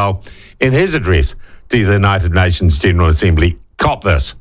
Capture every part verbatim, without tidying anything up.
style in his address to the United Nations General Assembly. Cop this.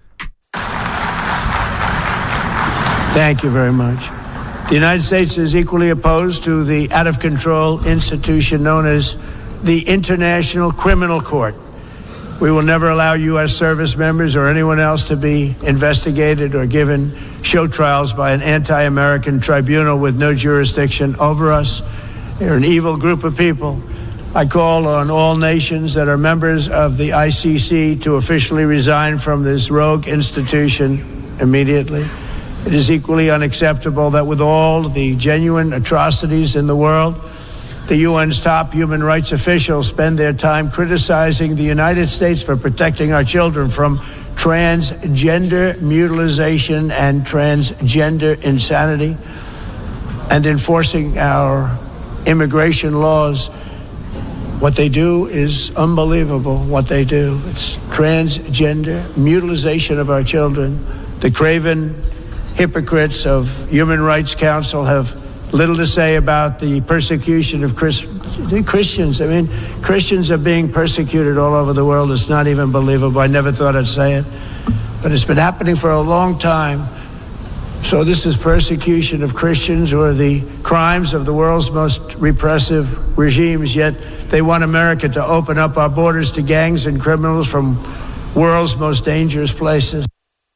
Thank you very much. The United States is equally opposed to the out-of-control institution known as the International Criminal Court. We will never allow U S service members or anyone else to be investigated or given show trials by an anti-American tribunal with no jurisdiction over us. They're an evil group of people. I call on all nations that are members of the I C C to officially resign from this rogue institution immediately. It is equally unacceptable that with all the genuine atrocities in the world, the U N's top human rights officials spend their time criticizing the United States for protecting our children from transgender mutilation and transgender insanity and enforcing our immigration laws. What they do is unbelievable, what they do. It's transgender mutilation of our children. The craven hypocrites of Human Rights Council have little to say about the persecution of Chris, Christians. I mean, Christians are being persecuted all over the world. It's not even believable. I never thought I'd say it. But it's been happening for a long time. So this is persecution of Christians who are the crimes of the world's most repressive regimes, yet they want America to open up our borders to gangs and criminals from world's most dangerous places.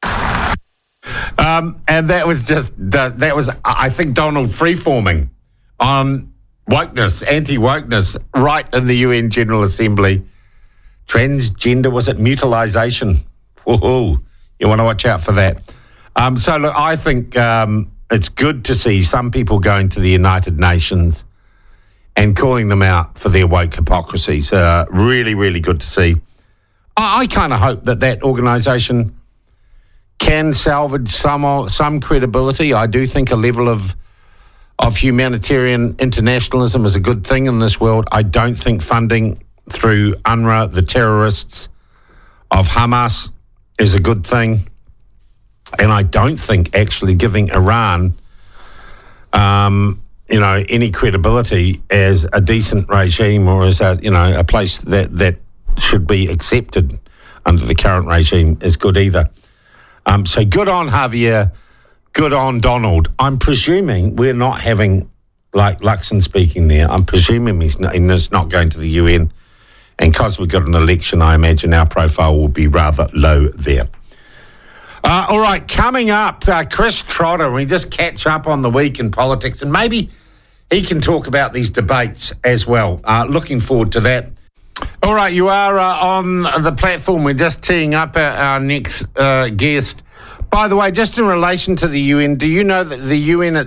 Um, and that was just, uh, that was, I think, Donald freeforming on wokeness, anti-wokeness, right in the U N General Assembly. Transgender, was it mutilization? Whoa, you want to watch out for that. Um, so, look, I think um, it's good to see some people going to the United Nations and calling them out for their woke hypocrisies. Uh, really, really good to see. I, I kind of hope that that organisation can salvage some some credibility. I do think a level of of humanitarian internationalism is a good thing in this world. I don't think funding through UNRWA, the terrorists of Hamas, is a good thing. And I don't think actually giving Iran, um, you know, any credibility as a decent regime or as a, you know, a place that, that should be accepted under the current regime is good either. Um, so good on Javier, good on Donald. I'm presuming we're not having, like Luxon speaking there, I'm presuming he's not, he's not going to the U N. And because we've got an election, I imagine our profile will be rather low there. Uh, all right, coming up, uh, Chris Trotter, we just catch up on the week in politics, and maybe he can talk about these debates as well. Uh, looking forward to that. All right, you are uh, on the platform. We're just teeing up our, our next uh, guest. By the way, just in relation to the U N, do you know that the U N